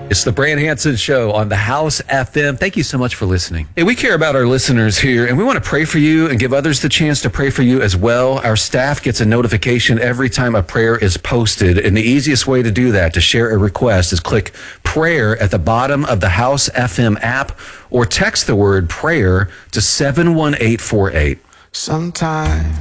It's the Brand Hanson Show on the House FM. Thank you so much for listening. Hey, we care about our listeners here, and we want to pray for you and give others the chance to pray for you as well. Our staff gets a notification every time a prayer is posted, and the easiest way to do that, to share a request, is click prayer at the bottom of the House FM app or text the word prayer to 71848. Sometimes